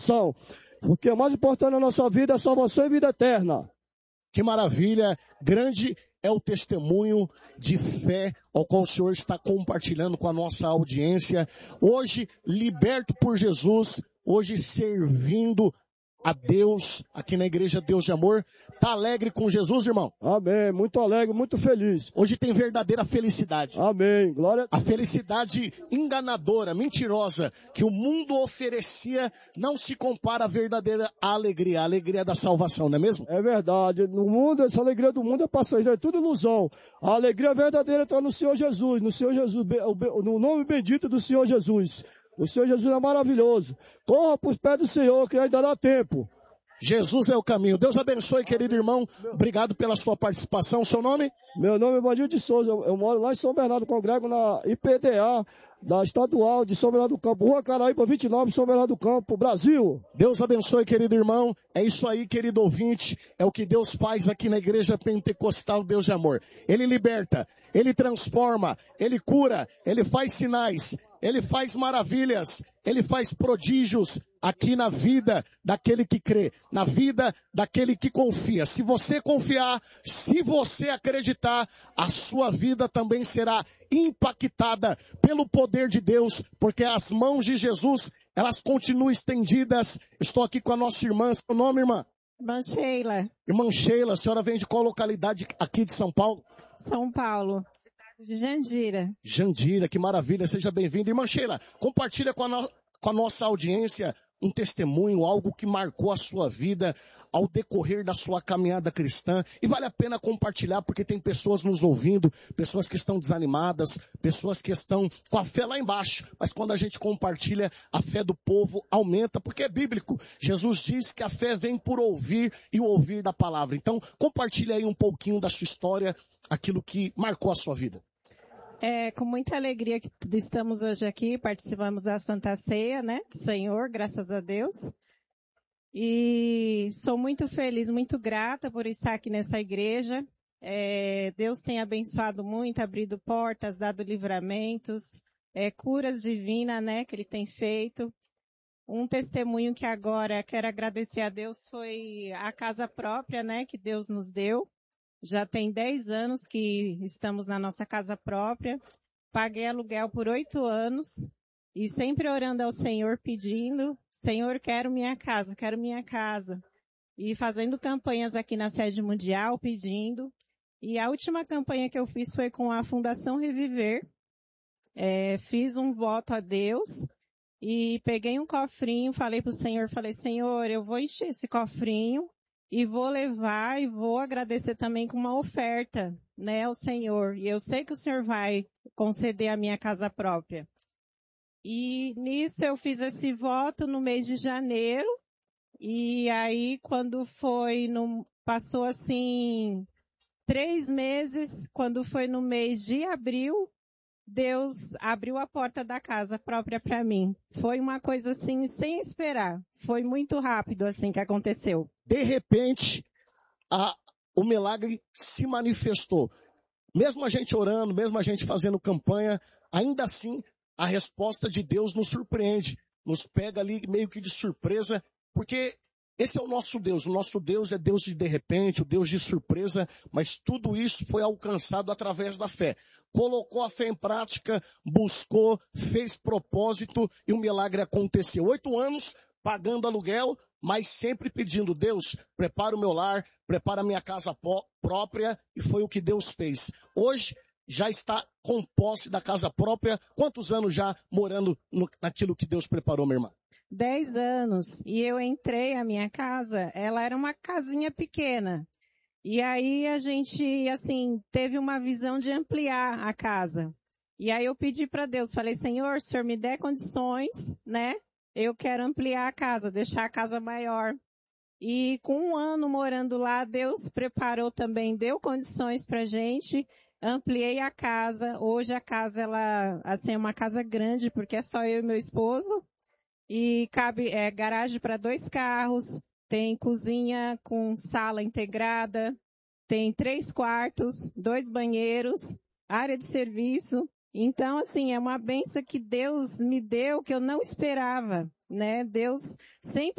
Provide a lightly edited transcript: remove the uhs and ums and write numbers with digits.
salvação. Porque o mais importante na nossa vida é salvação e vida eterna. Que maravilha, grande é o testemunho de fé ao qual o Senhor está compartilhando com a nossa audiência. Hoje, liberto por Jesus, hoje servindo a Deus, aqui na Igreja Deus de Amor. Tá alegre com Jesus, irmão? Amém, muito alegre, muito feliz. Hoje tem verdadeira felicidade. Amém, glória a Deus. A felicidade enganadora, mentirosa, que o mundo oferecia, não se compara à verdadeira alegria, a alegria da salvação, não é mesmo? É verdade, no mundo, essa alegria do mundo é passageira, é tudo ilusão. A alegria verdadeira está no Senhor Jesus, no nome bendito do Senhor Jesus. O Senhor Jesus é maravilhoso. Corra para os pés do Senhor, que ainda dá tempo. Jesus é o caminho. Deus abençoe, querido irmão. Obrigado pela sua participação. Seu nome? Meu nome é Bandido de Souza. Eu moro lá em São Bernardo, congrego na IPDA, da Estadual de São Bernardo do Campo. Rua Caraíba 29, São Bernardo do Campo, Brasil. Deus abençoe, querido irmão. É isso aí, querido ouvinte. É o que Deus faz aqui na Igreja Pentecostal Deus de Amor. Ele liberta, Ele transforma, Ele cura, Ele faz sinais, Ele faz maravilhas, Ele faz prodígios aqui na vida daquele que crê, na vida daquele que confia. Se você confiar, se você acreditar, a sua vida também será impactada pelo poder de Deus, porque as mãos de Jesus, elas continuam estendidas. Estou aqui com a nossa irmã. Seu nome, irmã? Irmã Sheila. Irmã Sheila, a senhora vem de qual localidade aqui de São Paulo? São Paulo, de Jandira. Jandira, que maravilha, seja bem-vinda. Irmã Sheila, compartilha com a nossa audiência um testemunho, algo que marcou a sua vida ao decorrer da sua caminhada cristã. E vale a pena compartilhar, porque tem pessoas nos ouvindo, pessoas que estão desanimadas, pessoas que estão com a fé lá embaixo. Mas quando a gente compartilha, a fé do povo aumenta, porque é bíblico. Jesus diz que a fé vem por ouvir e o ouvir da palavra. Então, compartilha aí um pouquinho da sua história, aquilo que marcou a sua vida. É com muita alegria que estamos hoje aqui, participamos da Santa Ceia, né, do Senhor, graças a Deus. E sou muito feliz, muito grata por estar aqui nessa igreja. Deus tem abençoado muito, abrido portas, dado livramentos, curas divinas, né, que Ele tem feito. Um testemunho que agora quero agradecer a Deus foi a casa própria, né, que Deus nos deu. Já tem 10 anos que estamos na nossa casa própria. Paguei aluguel por 8 anos. E sempre orando ao Senhor, pedindo, Senhor, quero minha casa, quero minha casa. E fazendo campanhas aqui na sede mundial, pedindo. E a última campanha que eu fiz foi com a Fundação Reviver. Fiz um voto a Deus. E peguei um cofrinho, falei pro Senhor, Senhor, eu vou encher esse cofrinho. E vou levar e vou agradecer também com uma oferta, né, ao Senhor. E eu sei que o Senhor vai conceder a minha casa própria. E nisso eu fiz esse voto no mês de janeiro. E aí quando passou assim 3 meses, quando foi no mês de abril, Deus abriu a porta da casa própria para mim. Foi uma coisa assim, sem esperar. Foi muito rápido assim que aconteceu. De repente, o milagre se manifestou. Mesmo a gente orando, mesmo a gente fazendo campanha, ainda assim, a resposta de Deus nos surpreende. Nos pega ali meio que de surpresa, porque esse é o nosso Deus. O nosso Deus é Deus de repente, o Deus de surpresa, mas tudo isso foi alcançado através da fé. Colocou a fé em prática, buscou, fez propósito e o milagre aconteceu. 8 anos pagando aluguel, mas sempre pedindo, Deus, prepara o meu lar, prepara a minha casa própria, e foi o que Deus fez. Hoje já está com posse da casa própria. Quantos anos já morando naquilo que Deus preparou, minha irmã? 10 anos. E eu entrei, a minha casa, ela era uma casinha pequena. E aí a gente, assim, teve uma visão de ampliar a casa. E aí eu pedi para Deus, falei, Senhor, o Senhor me dê condições, né? Eu quero ampliar a casa, deixar a casa maior. E com 1 ano morando lá, Deus preparou também, deu condições pra gente. Ampliei a casa. Hoje a casa, ela, assim, é uma casa grande, porque é só eu e meu esposo. E cabe garagem para 2 carros, tem cozinha com sala integrada, tem 3 quartos, 2 banheiros, área de serviço. Então, assim, é uma bênção que Deus me deu que eu não esperava, né? Deus sempre